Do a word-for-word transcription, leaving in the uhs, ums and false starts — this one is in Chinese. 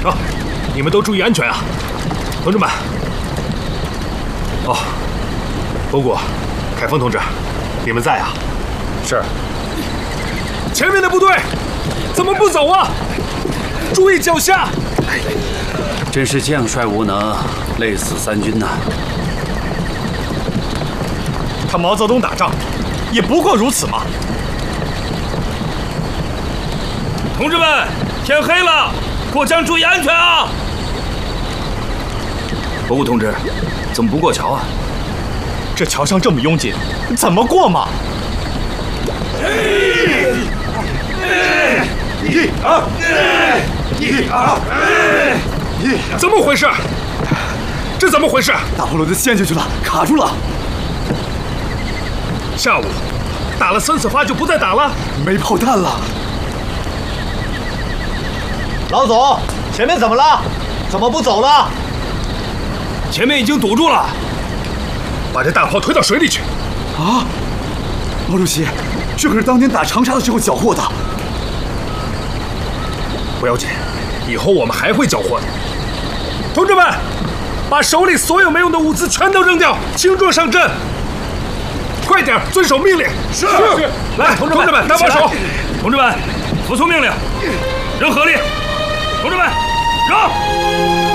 啊，你们都注意安全啊，同志们。哦，包谷、凯峰同志，你们在啊？ 是。 前面的部队怎么不走啊？注意脚下！ 真是将帅无能，累死三军呐！ 看毛泽东打仗，也不过如此嘛。 同志们，天黑了，过江注意安全啊！ 包谷同志，怎么不过桥啊？ 这桥上这么拥挤，怎么过嘛？ 一二一二一， 怎么回事？这怎么回事？ 大炮轮子陷进去了，卡住了。 下午打了三次发就不再打了？ 没炮弹了。 老总，前面怎么了？怎么不走了？ 前面已经堵住了， 把这大炮推到水里去。 啊，毛主席，这可是当年打长沙的时候缴获的。 不要紧，以后我们还会缴获的。同志们，把手里所有没用的物资全都扔掉，轻装上阵。快点，遵守命令。 是。 来，同志们，搭把手。 同志们，服从命令，扔河里。同志们，扔！